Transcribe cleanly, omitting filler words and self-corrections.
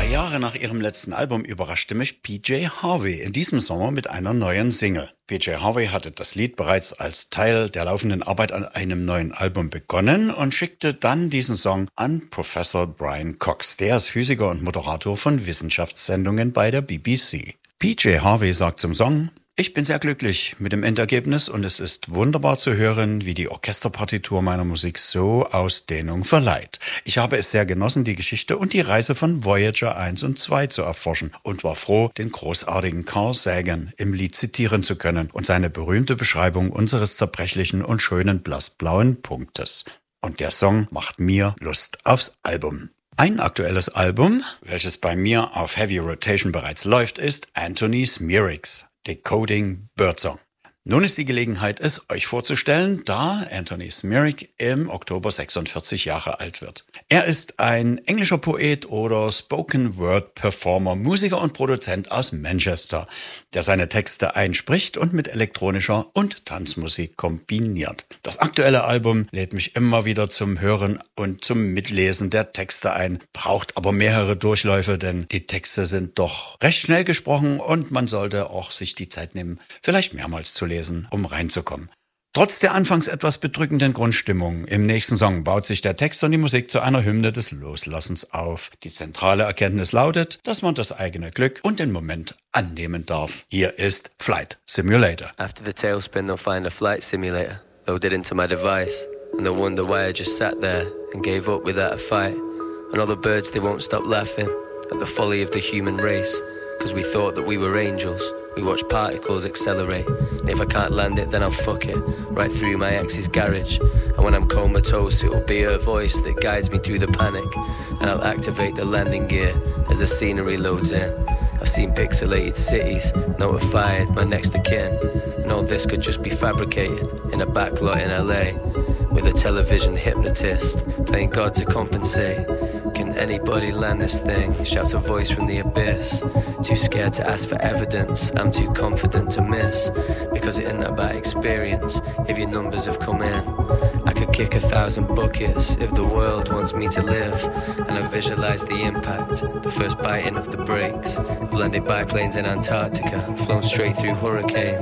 Jahre nach ihrem letzten Album überraschte mich PJ Harvey in diesem Sommer mit einer neuen Single. PJ Harvey hatte das Lied bereits als Teil der laufenden Arbeit an einem neuen Album begonnen und schickte dann diesen Song an Professor Brian Cox. Der ist Physiker und Moderator von Wissenschaftssendungen bei der BBC. PJ Harvey sagt zum Song: Ich bin sehr glücklich mit dem Endergebnis und es ist wunderbar zu hören, wie die Orchesterpartitur meiner Musik so Ausdehnung verleiht. Ich habe es sehr genossen, die Geschichte und die Reise von Voyager 1 und 2 zu erforschen und war froh, den großartigen Carl Sagan im Lied zitieren zu können und seine berühmte Beschreibung unseres zerbrechlichen und schönen blassblauen Punktes. Und der Song macht mir Lust aufs Album. Ein aktuelles Album, welches bei mir auf Heavy Rotation bereits läuft, ist Anthony Smirix, Decoding Birdsong. Nun ist die Gelegenheit, es euch vorzustellen, da Anthony Smirix im Oktober 46 Jahre alt wird. Er ist ein englischer Poet oder Spoken-Word-Performer, Musiker und Produzent aus Manchester, der seine Texte einspricht und mit elektronischer und Tanzmusik kombiniert. Das aktuelle Album lädt mich immer wieder zum Hören und zum Mitlesen der Texte ein, braucht aber mehrere Durchläufe, denn die Texte sind doch recht schnell gesprochen und man sollte auch sich die Zeit nehmen, vielleicht mehrmals zu lesen, um reinzukommen. Trotz der anfangs etwas bedrückenden Grundstimmung im nächsten Song baut sich der Text und die Musik zu einer Hymne des Loslassens auf. Die zentrale Erkenntnis lautet, dass man das eigene Glück und den Moment annehmen darf. Hier ist Flight Simulator. After the tailspin, they'll find a flight simulator loaded into my device, and they'll wonder why I just sat there and gave up without a fight. And all the birds, they won't stop laughing at the folly of the human race, because we thought that we were angels. We watch particles accelerate, and if I can't land it, then I'll fuck it right through my ex's garage. And when I'm comatose, it will be her voice that guides me through the panic, and I'll activate the landing gear as the scenery loads in. I've seen pixelated cities, notified my next of kin, and all this could just be fabricated in a backlot in LA, with a television hypnotist playing God to compensate. Can anybody land this thing? Shouts a voice from the abyss. Too scared to ask for evidence, I'm too confident to miss, because it isn't about experience if your numbers have come in. I could kick 1,000 buckets if the world wants me to live, and I visualize the impact, the first biting of the brakes. I've landed biplanes in Antarctica, flown straight through hurricanes.